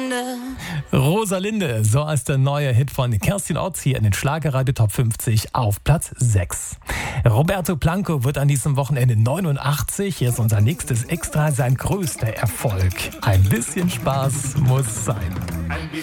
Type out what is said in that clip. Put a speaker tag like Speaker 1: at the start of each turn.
Speaker 1: Rosalinde, so als der neue Hit von Kerstin Ott hier in den Schlagerradio Top 50 auf Platz 6. Roberto Blanco wird an diesem Wochenende 89. Hier ist unser nächstes Extra, sein größter Erfolg. Ein bisschen Spaß muss sein.